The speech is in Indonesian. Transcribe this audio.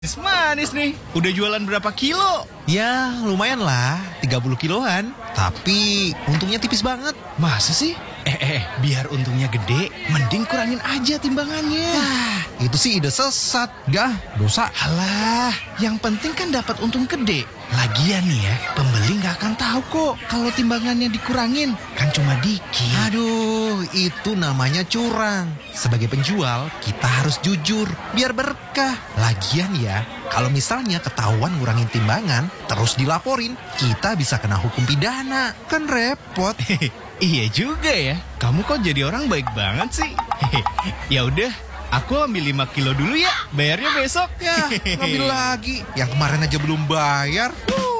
Manis nih, udah jualan berapa kilo? Ya lumayan lah, 30 kiloan. Tapi untungnya tipis banget. Masa sih? Biar untungnya gede, mending kurangin aja timbangannya. Itu sih ide sesat. Gah, dosa. Alah, yang penting kan dapat untung gede. Lagian nih ya, pembeli nggak akan tahu kok kalau timbangannya dikurangin. Kan cuma dikit. Aduh, itu namanya curang. Sebagai penjual, kita harus jujur, biar berkah. Lagian ya, kalau misalnya ketahuan ngurangin timbangan, terus dilaporin, kita bisa kena hukum pidana. Kan repot. Iya juga ya, kamu kok jadi orang baik banget sih. Ya udah, aku ambil 5 kilo dulu ya, bayarnya besok. Ya, ngambil lagi. Yang kemarin aja belum bayar.